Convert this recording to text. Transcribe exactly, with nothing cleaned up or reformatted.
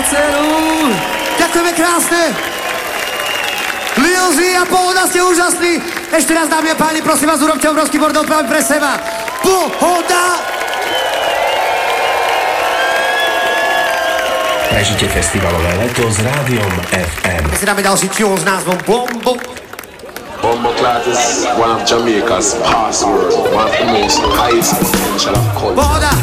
cenu. Ďakujeme krásne. Lil Z a Pohoda, ste úžasní. Ešte raz, dámy a páni, prosím vás, urobte obrovský bordel práve pre seba. Pohoda. Prežite festivalové leto s Rádiom ef em. My si dáme ďalší tune s názvom Bombo. Bombo Clat is one of Jamaica's password, one of the most highest potential of culture. Pohoda.